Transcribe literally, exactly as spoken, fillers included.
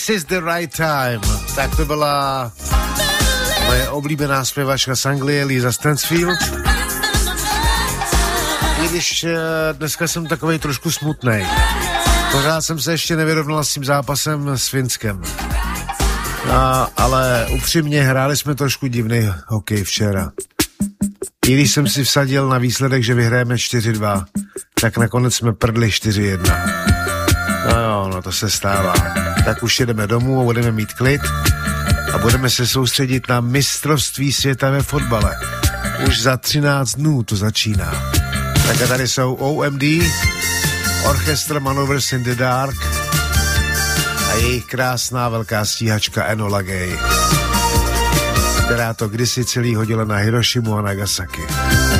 This is the right time. Tak to byla moje oblíbená zpěvačka z Anglie, Lisa Stansfield. I když dneska jsem takovej trošku smutnej. Pořád jsem se ještě nevyrovnal s tím zápasem s Finskem. No, ale upřímně hráli jsme trošku divný hokej včera. I když jsem si vsadil na výsledek, že vyhrajeme čtyři dva, tak nakonec jsme prdli čtyři jedna. No jo, no to se stává. Tak už jedeme domů a budeme mít klid a budeme se soustředit na mistrovství světa ve fotbale. Už za třináct dnů to začíná. Tak a tady jsou O M D, Orchestra Manovers in the Dark a jejich krásná velká stíhačka Enola Gay, která to kdysi celý hodila na Hirošimu a Nagasaki.